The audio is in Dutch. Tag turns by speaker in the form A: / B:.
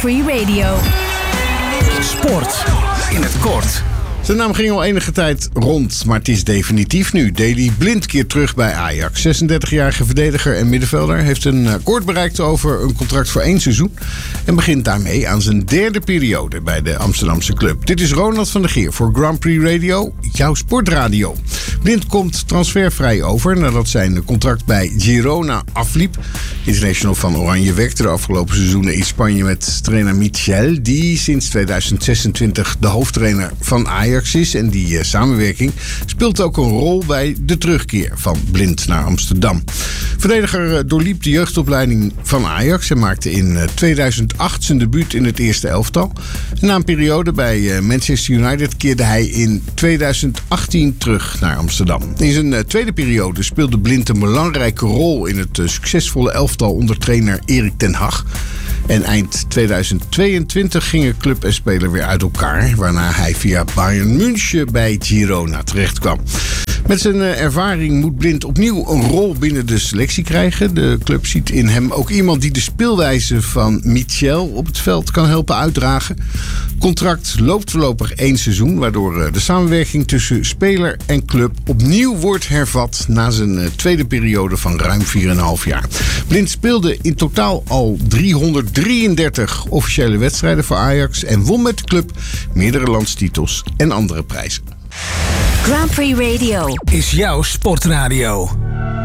A: Prix Radio.
B: Sport in het kort.
C: Zijn naam ging al enige tijd rond, maar het is definitief nu. Daley Blind keert terug bij Ajax. 36-jarige verdediger en middenvelder heeft een akkoord bereikt over een contract voor 1 seizoen. En begint daarmee aan zijn 3e periode bij de Amsterdamse club. Dit is Ronald van der Geer voor Grand Prix Radio, jouw sportradio. Blind komt transfervrij over nadat zijn contract bij Girona afliep. International van Oranje werkte de afgelopen seizoenen in Spanje met trainer Michel, die sinds 2026 de hoofdtrainer van Ajax is. En die samenwerking speelt ook een rol bij de terugkeer van Blind naar Amsterdam. Verdediger doorliep de jeugdopleiding van Ajax en maakte in 2008 zijn debuut in het eerste elftal. En na een periode bij Manchester United keerde hij in 2018 terug naar Amsterdam. In zijn tweede periode speelde Blind een belangrijke rol in het succesvolle elftal onder trainer Erik ten Hag. En eind 2022 gingen club en speler weer uit elkaar, waarna hij via Bayern München bij Girona terechtkwam. Met zijn ervaring moet Blind opnieuw een rol binnen de selectie krijgen. De club ziet in hem ook iemand die de speelwijze van Michel op het veld kan helpen uitdragen. Contract loopt voorlopig 1 seizoen, waardoor de samenwerking tussen speler en club opnieuw wordt hervat na zijn tweede periode van ruim 4,5 jaar. Blind speelde in totaal al 333 officiële wedstrijden voor Ajax en won met de club meerdere landstitels en andere prijzen.
A: Grand Prix Radio
B: Is jouw sportradio.